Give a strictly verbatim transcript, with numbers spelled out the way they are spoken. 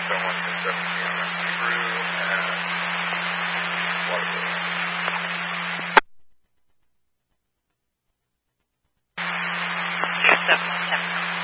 someone for seven p m at Subaru and Waterloo. Seven ten.